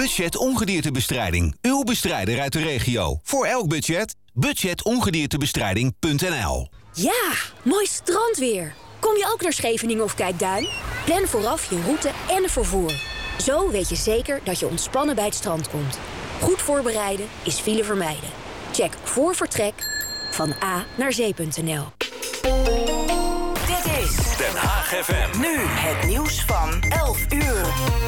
Budget Ongediertebestrijding. Uw bestrijder uit de regio. Voor elk budget. Budgetongediertebestrijding.nl. Ja, mooi strandweer. Kom je ook naar Scheveningen of Kijkduin? Plan vooraf je route en vervoer. Zo weet je zeker dat je ontspannen bij het strand komt. Goed voorbereiden is file vermijden. Check voor vertrek van A naar zee.nl. Dit is Den Haag FM. nu het nieuws van 11 uur.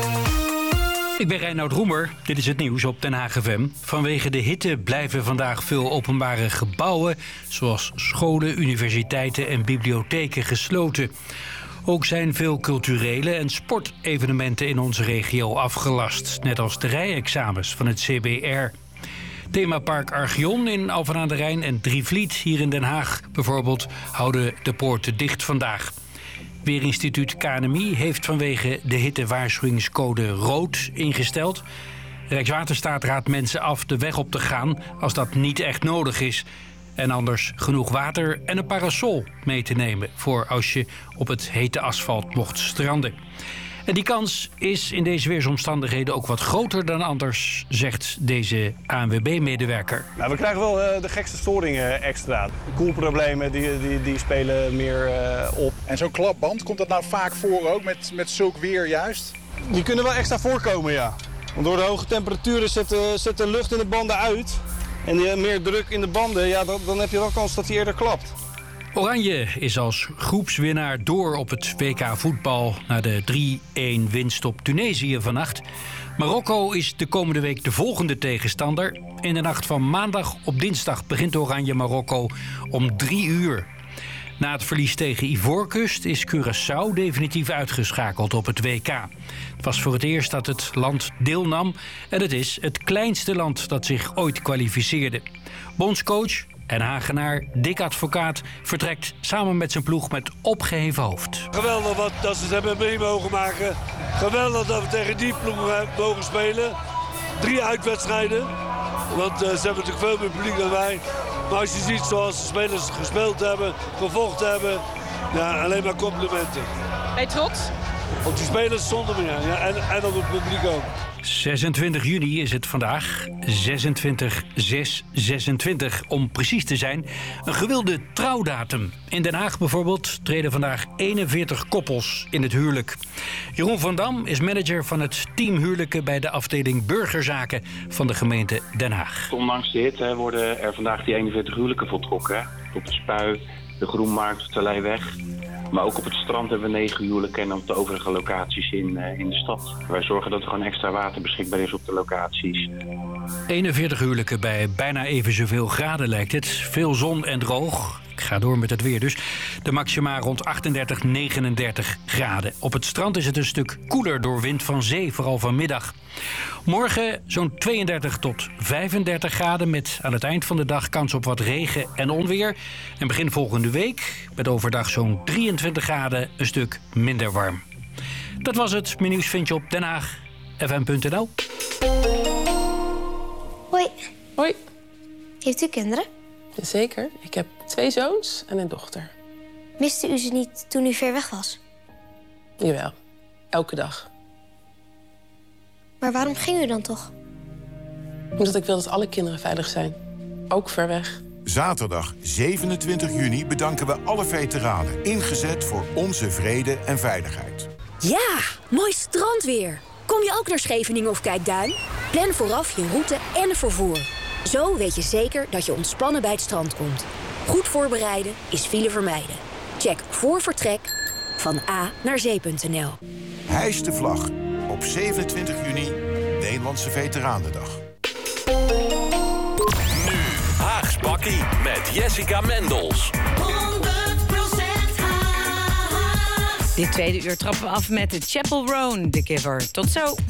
Ik ben Reinoud Roemer. Dit is het nieuws op Den Haag FM. Vanwege de hitte blijven vandaag veel openbare gebouwen, zoals scholen, universiteiten en bibliotheken, gesloten. Ook zijn veel culturele en sportevenementen in onze regio afgelast, net als de rijexamens van het CBR. Themapark Archeon in Alphen aan de Rijn en Drievliet hier in Den Haag bijvoorbeeld houden de poorten dicht vandaag. Weerinstituut KNMI heeft vanwege de hitte waarschuwingscode rood ingesteld. Rijkswaterstaat raadt mensen af de weg op te gaan als dat niet echt nodig is. En anders genoeg water en een parasol mee te nemen voor als je op het hete asfalt mocht stranden. En die kans is in deze weersomstandigheden ook wat groter dan anders, zegt deze ANWB-medewerker. Nou, we krijgen wel de gekste storingen extra. De koelproblemen die spelen meer op. En zo'n klapband, komt dat nou vaak voor ook met zulk weer juist? Die kunnen wel extra voorkomen, ja. Want door de hoge temperaturen zet de lucht in de banden uit. En meer druk in de banden, ja, dan heb je wel kans dat hij eerder klapt. Oranje is als groepswinnaar door op het WK voetbal na de 3-1 winst op Tunesië vannacht. Marokko is de komende week de volgende tegenstander. In de nacht van maandag op dinsdag begint Oranje Marokko om 3 uur. Na het verlies tegen Ivoorkust is Curaçao definitief uitgeschakeld op het WK. Het was voor het eerst dat het land deelnam en het is het kleinste land dat zich ooit kwalificeerde. Bondscoach en Hagenaar Dick Advocaat vertrekt samen met zijn ploeg met opgeheven hoofd. Geweldig dat ze het hebben mee mogen maken. Geweldig dat we tegen die ploeg mogen spelen. 3 uitwedstrijden. Want ze hebben natuurlijk veel meer publiek dan wij. Maar als je ziet zoals de spelers gespeeld hebben, gevochten hebben, ja, alleen maar complimenten. Ben je trots? Op die spelers zonder meer, ja, en op het publiek ook. 26 juni is het vandaag, 26/6/26 om precies te zijn. Een gewilde trouwdatum. In Den Haag bijvoorbeeld treden vandaag 41 koppels in het huwelijk. Jeroen van Dam is manager van het team huwelijken bij de afdeling burgerzaken van de gemeente Den Haag. Ondanks de hitte worden er vandaag die 41 huwelijken voltrokken. Op de Spui, de Groenmarkt, de Leijweg. Maar ook op het strand hebben we 9 huwelijken en op de overige locaties in de stad. Wij zorgen dat er gewoon extra water beschikbaar is op de locaties. 41 huwelijken bij bijna even zoveel graden lijkt het. Veel zon en droog. Ik ga door met het weer dus. De maxima rond 38, 39 graden. Op het strand is het een stuk koeler door wind van zee, vooral vanmiddag. Morgen zo'n 32 tot 35 graden met aan het eind van de dag kans op wat regen en onweer. En begin volgende week met overdag zo'n 23 graden, een stuk minder warm. Dat was het. Mijn nieuws vind je op Den Haag, fm.nl. Hoi. Hoi. Heeft u kinderen? Zeker. Ik heb 2 zoons en een dochter. Miste u ze niet toen u ver weg was? Jawel. Elke dag. Maar waarom ging u dan toch? Omdat ik wil dat alle kinderen veilig zijn. Ook ver weg. Zaterdag 27 juni bedanken we alle veteranen. Ingezet voor onze vrede en veiligheid. Ja, mooi strandweer. Kom je ook naar Scheveningen of Kijkduin? Plan vooraf je route en vervoer. Zo weet je zeker dat je ontspannen bij het strand komt. Goed voorbereiden is file vermijden. Check voor vertrek van A naar zee.nl. Hijs de vlag op 27 juni, Nederlandse Veteranendag. Nu Haags Bakkie met Jessica Mendels. 100% Haag. Dit tweede uur trappen we af met de Chapel Roan, The Giver. Tot zo.